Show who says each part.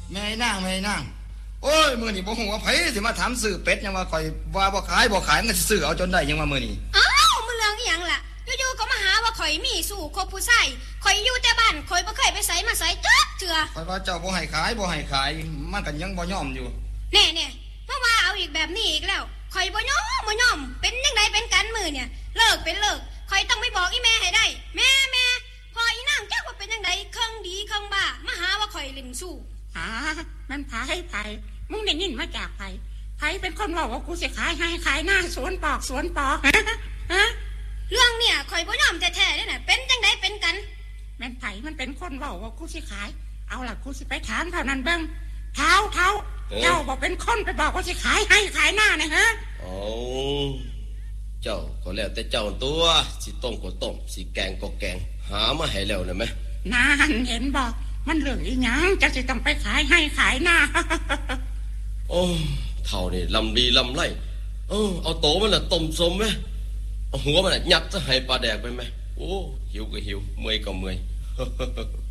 Speaker 1: แม่นางโอ้ยมื้อนี้บ่ฮู้ว่าไผสิมาถามซื้อเป็ดยังว่าข่อยว่าบ่ขายมันสิซื้อเอาจนได้ยังว่ามื้อนี้
Speaker 2: อ้าวมันเรื่องอีหยังล่ะอยู่ๆก็มาหาว่าข่อยมีสู่คบผู้ชายข่อยอยู่แต่บ้านข่อยบ่เคยไปไสมาไสจักเทื่อ
Speaker 1: ข่อยว่าเจ้าบ่ให้ขายมันก็ยังบ่ยอมอยู่
Speaker 2: แน่ๆเพราะว่าเอาอีกแบบนี้อีกแล้วข่อยบ่ยอมเป็นจังไดเป็นกันมื้อเนี่ยเลิกข่อยต้องไปบอกอีแม่ให้ได้แม่พออีนางจักว่าเป็นจังไดเครื่องดีเครื่องบ้ามาหาว่าข่อยเล่นสู้
Speaker 3: มันไผมึงได้ยินมาจากไผเป็นคนบอกว่ากูสิขายให้ขายหน้าสวนปอกฮะ
Speaker 2: เรื่องเนี่ยข่อยบ่ยอมแท้ๆเด้อน่ะเป็นจังไดเป็นกัน
Speaker 3: แม่นไผมันเป็นคนบอกว่ากูสิขายเอาล่ะกูสิไปถามเท่านั้นเบิ่งเท้าเจ้าบอกเป็นคนไปบอกว่าสิขายให้ขายหน้านะฮะ
Speaker 4: อ๋อเจ้าก็แล้วแต่เจ้าตัวสิต้มก็ต้มสิแกงก็แกงหามาให้แล้วนะแม่
Speaker 3: นานเห็นบอกมันเรื่องอีหยังจะสิต้องไปขายให้ขายหน้า
Speaker 4: โอ้เท่านี่ลำดีลำไรเอาโตมันน่ะต้มสมไหมเอาหัวมันน่ะยัดจะให้ปลาแดกไปไหมโอ้หิวก็หิวเมื่อยก็เมื่อย